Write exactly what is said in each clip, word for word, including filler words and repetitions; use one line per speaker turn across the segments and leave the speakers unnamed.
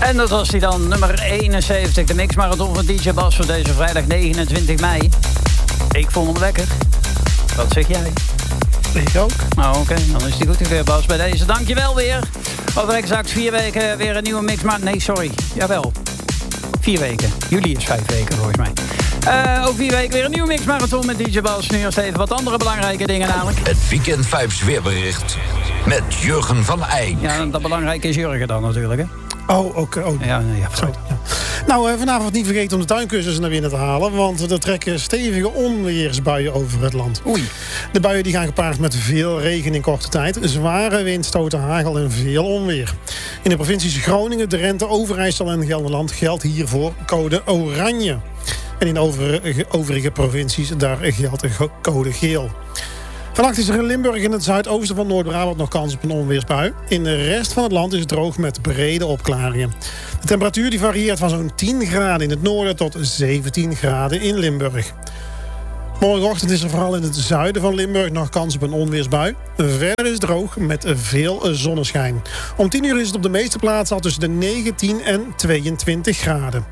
En dat was die dan, nummer eenenzeventig. De mixmarathon van D J Bas voor deze vrijdag negenentwintig mei. Ik vond hem lekker. Wat zeg jij?
Ik ook.
Nou oké, okay. Dan is die goed weer, Bas, bij deze. Dankjewel weer. Over exact vier weken weer een nieuwe mixmarathon. Nee, sorry. Jawel. Vier weken. Juli is vijf weken volgens mij. Uh, ook vier weken weer een nieuwe mixmarathon met D J Bas. Nu eerst even wat andere belangrijke dingen namelijk.
Het Weekend Vibes weerbericht met Jurgen van Eyck.
Ja, dat belangrijke is Jurgen dan natuurlijk, hè?
Oh, oké. Okay. Oh.
Ja, nee, ja,
Zo, ja. Nou, uh, vanavond niet vergeten om de tuinkussens naar binnen te halen. Want er trekken stevige onweersbuien over het land.
Oei.
De buien die gaan gepaard met veel regen in korte tijd. Zware windstoten, hagel en veel onweer. In de provincies Groningen, Drenthe, Overijssel en Gelderland geldt hiervoor code oranje. En in de overige, overige provincies, daar geldt code geel. Vannacht is er in Limburg in het zuidoosten van Noord-Brabant nog kans op een onweersbui. In de rest van het land is het droog met brede opklaringen. De temperatuur die varieert van zo'n tien graden in het noorden tot zeventien graden in Limburg. Morgenochtend is er vooral in het zuiden van Limburg nog kans op een onweersbui. Verder is het droog met veel zonneschijn. Om tien uur is het op de meeste plaatsen al tussen de negentien en tweeëntwintig graden.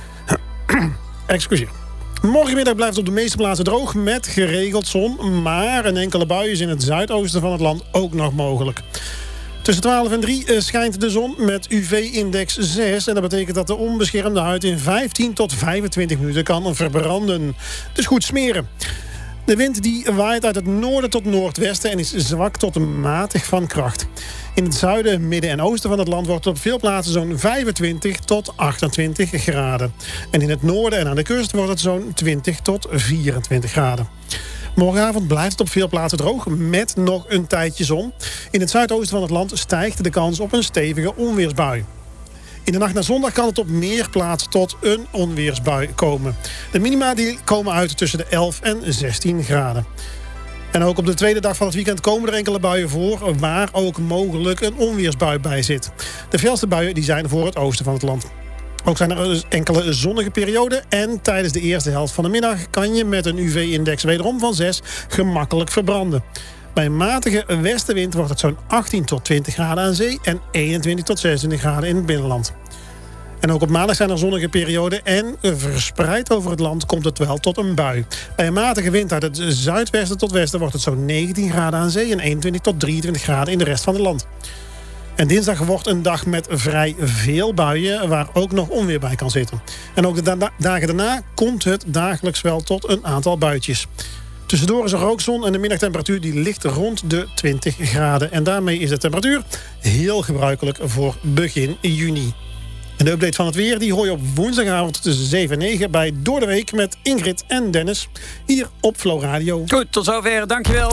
Excuseer. Morgenmiddag blijft het op de meeste plaatsen droog met geregeld zon. Maar een enkele bui is in het zuidoosten van het land ook nog mogelijk. Tussen twaalf en drie schijnt de zon met U V-index zes. En dat betekent dat de onbeschermde huid in vijftien tot vijfentwintig minuten kan verbranden. Dus goed smeren. De wind die waait uit het noorden tot noordwesten en is zwak tot matig van kracht. In het zuiden, midden en oosten van het land wordt het op veel plaatsen zo'n vijfentwintig tot achtentwintig graden. En in het noorden en aan de kust wordt het zo'n twintig tot vierentwintig graden. Morgenavond blijft het op veel plaatsen droog met nog een tijdje zon. In het zuidoosten van het land stijgt de kans op een stevige onweersbui. In de nacht naar zondag kan het op meer plaatsen tot een onweersbui komen. De minima die komen uit tussen de elf en zestien graden. En ook op de tweede dag van het weekend komen er enkele buien voor, waar ook mogelijk een onweersbui bij zit. De felste buien die zijn voor het oosten van het land. Ook zijn er enkele zonnige perioden en tijdens de eerste helft van de middag kan je met een U V-index wederom van zes gemakkelijk verbranden. Bij een matige westenwind wordt het zo'n achttien tot twintig graden aan zee en eenentwintig tot zesentwintig graden in het binnenland. En ook op maandag zijn er zonnige perioden en verspreid over het land komt het wel tot een bui. Bij een matige wind uit het zuidwesten tot westen wordt het zo'n negentien graden aan zee en eenentwintig tot drieëntwintig graden in de rest van het land. En dinsdag wordt een dag met vrij veel buien waar ook nog onweer bij kan zitten. En ook de da- dagen daarna komt het dagelijks wel tot een aantal buitjes. Tussendoor is er ook zon en de middagtemperatuur die ligt rond de twintig graden. En daarmee is de temperatuur heel gebruikelijk voor begin juni. En de update van het weer die hoor je op woensdagavond tussen zeven en negen bij Door de Week met Ingrid en Dennis. Hier op Flow Radio.
Goed, tot zover. Dankjewel.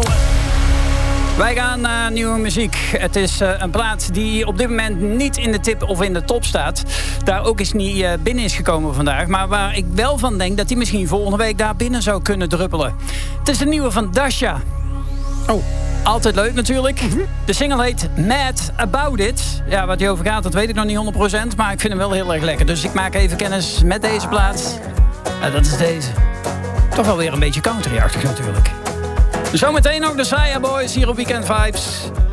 Wij gaan naar nieuwe muziek. Het is uh, een plaat die op dit moment niet in de tip of in de top staat. Daar ook eens niet uh, binnen is gekomen vandaag. Maar waar ik wel van denk dat die misschien volgende week daar binnen zou kunnen druppelen. Het is de nieuwe van Dasha.
Oh.
Altijd leuk natuurlijk. De single heet Mad About It. Ja, wat die over gaat, dat weet ik nog niet honderd procent. Maar ik vind hem wel heel erg lekker. Dus ik maak even kennis met deze plaat. En dat is deze. Toch wel weer een beetje country-achtig natuurlijk. Zometeen ook de Saya Boys hier op Weekend Vibes.